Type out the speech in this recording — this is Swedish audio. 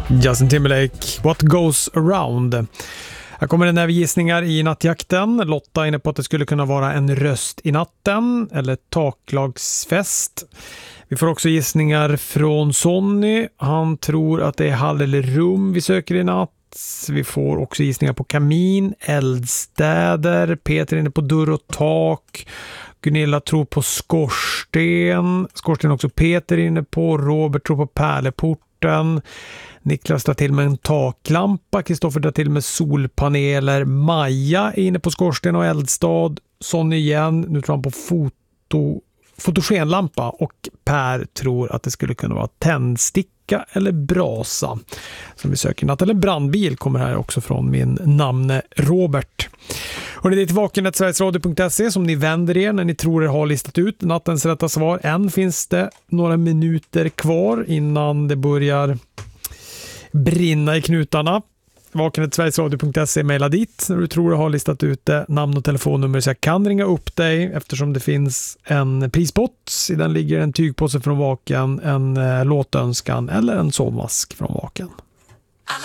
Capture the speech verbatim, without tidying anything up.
Justin Timberlake, What Goes Around. Här kommer det näve gissningar i nattjakten. Lotta är inne på att det skulle kunna vara en röst i natten eller taklagsfest. Vi får också gissningar från Sonny. Han tror att det är hall eller rum vi söker i natt. Vi får också gissningar på kamin, eldstäder. Peter är inne på dörr och tak. Gunilla tror på skorsten. Skorsten också Peter är inne på. Robert tror på pärleporten. Niklas drar till med en taklampa. Kristoffer drar till med solpaneler. Maja är inne på skorsten och eldstad. Sonny igen. Nu tror han på foto, fotogenlampa. Och Per tror att det skulle kunna vara tändsticka eller brasa som vi söker natt. Eller brandbil kommer här också från min namne Robert. Och det är till vakenet sverigesradio punkt se som ni vänder er när ni tror er har listat ut nattens rätta svar. Än finns det några minuter kvar innan det börjar brinna i knutarna. vakenet sverigesradio punkt se, mejla dit när du tror du har listat ut det, namn och telefonnummer så jag kan ringa upp dig eftersom det finns en prispott. I den ligger en tygpåse från Vaken, en eh, låtönskan eller en sovmask från Vaken.